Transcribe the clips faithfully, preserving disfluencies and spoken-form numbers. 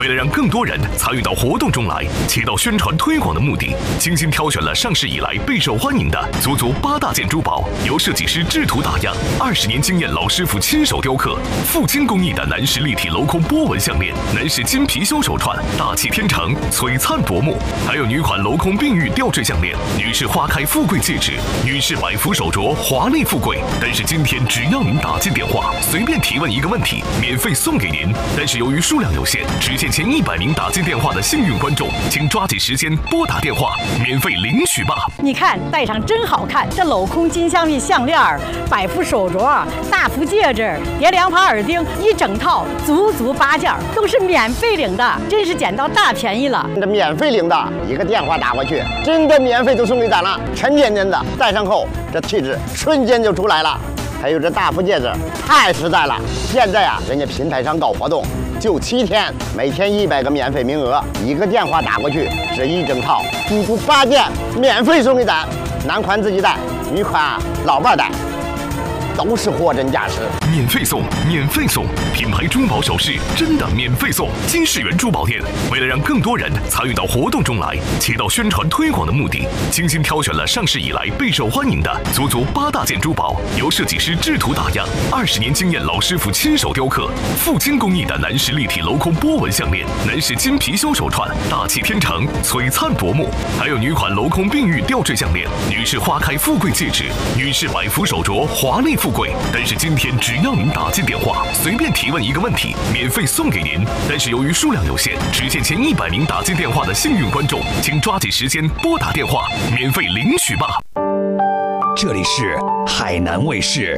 为了让更多人参与到活动中来，起到宣传推广的目的，精心挑选了上市以来备受欢迎的足足八大件珠宝，由设计师制图打样，二十年经验老师傅亲手雕刻，富金工艺的男士立体镂空波纹项链，男士金貔貅手串，大气天成，璀璨夺目，还有女款镂空碧玉吊坠项链，女士花开富贵戒指，女士百福手镯，华丽富贵。但是今天只要您打进电话，随便提问一个问题，免费送给您。但是由于数量有限，只限前一百名打进电话的幸运观众，请抓紧时间拨打电话，免费领取吧。 你看，戴上真好看，这镂空金镶玉项链、百福手镯、大福戒指、叠两把耳钉，一整套足足八件，都是免费领的，真是捡到大便宜了。 这免费领的，一个电话打过去，真的免费就送给咱了，沉甸甸的，戴上后这气质瞬间就出来了。还有这大福戒指，太实在了。现在啊，人家平台上搞活动，就七天，每天一百个免费名额，一个电话打过去，这一整套足足八件，免费送给咱。男款自己戴，女款老伴戴。都是货真价实， 免费送，免费送，品牌珠宝首饰真的免费送。金世源珠宝店为了让更多人参与到活动中来，起到宣传推广的目的，精心挑选了上市以来备受欢迎的足足八大件珠宝，由设计师制图打样，二十年经验老师傅亲手雕刻，富金工艺的男士立体镂空波纹项链，男士金貔貅手串，大气天成，璀璨夺目，还有女款镂空碧玉吊坠项链，女士花开富贵戒指，女士百福手镯，华丽富贵。但是今天只要您打进电话，随便提问一个问题，免费送给您。但是由于数量有限，只限前一百名打进电话的幸运观众，请抓紧时间拨打电话，免费领取吧。 这里是海南卫视。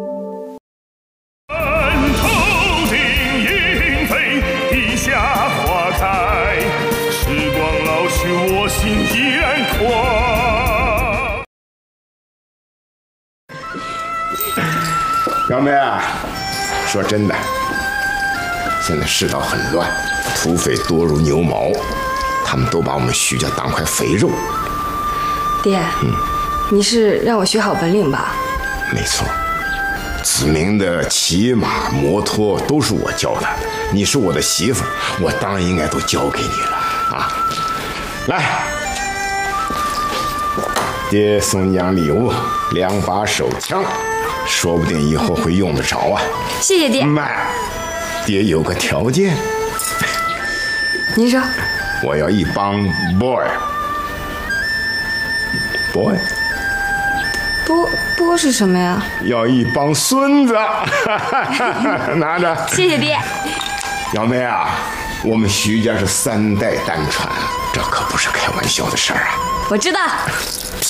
头顶莺飞，地下花开，时光老去，我心依然快。 杨梅啊，说真的，现在世道很乱，土匪多如牛毛，他们都把我们徐家当块肥肉。 爹，嗯，你是让我学好本领吧？ 没错，子明的骑马、摩托都是我教他的。你是我的媳妇，我当然应该都交给你了啊！来，爹送你样礼物，两把手枪。说不定以后会用得着啊！ 谢谢爹。 妈，爹有个条件。 您说？ 我要一帮 boy。boy。 波波是什么呀？ 要一帮孙子。拿着。 谢谢爹。 杨梅啊，我们徐家是三代单传，这可不是开玩笑的事儿啊。 我知道。